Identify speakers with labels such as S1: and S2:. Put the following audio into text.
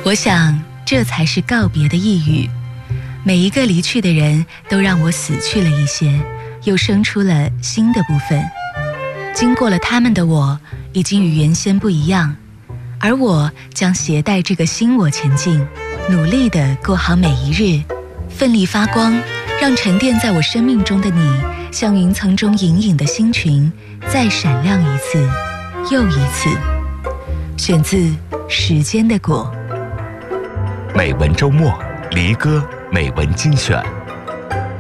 S1: 我想这才是告别的意语。每一个离去的人都让我死去了一些，又生出了新的部分。经过了他们的我已经与原先不一样，而我将携带这个新我前进，努力地过好每一日，奋力发光，让沉淀在我生命中的你，像云层中隐隐的星群，再闪亮一次又一次。选自时间的果。
S2: 美文周末，离歌美文精选。